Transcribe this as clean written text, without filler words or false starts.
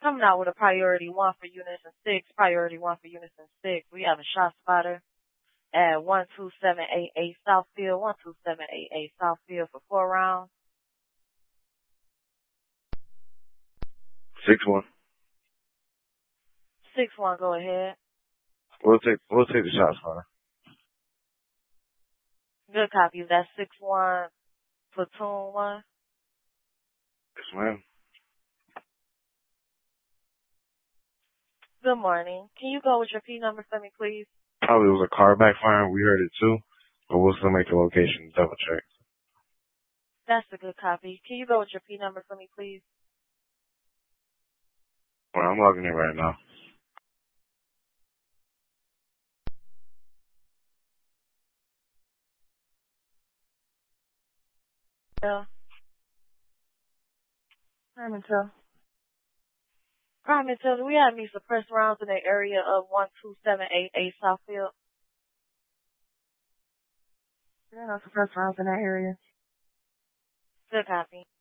Coming out with a priority 1 for units and 6, priority 1 for units and 6. We have a shot spotter at 12788 Southfield, 12788 Southfield for 4 rounds. 6-1. 6-1, go ahead. We'll take the shot spotter. Good copy. That's 6-1, platoon 1. Yes, ma'am. Good morning. Can you go with your P number for me, please? Probably was a car backfiring. We heard it too, but we'll still make the location double check. That's a good copy. Can you go with your P number for me, please? Well, I'm logging in right now. Yeah. Prime Intel, do we have any suppressed rounds in the area of 12788 Southfield? There are no suppressed rounds in that area. Good copy.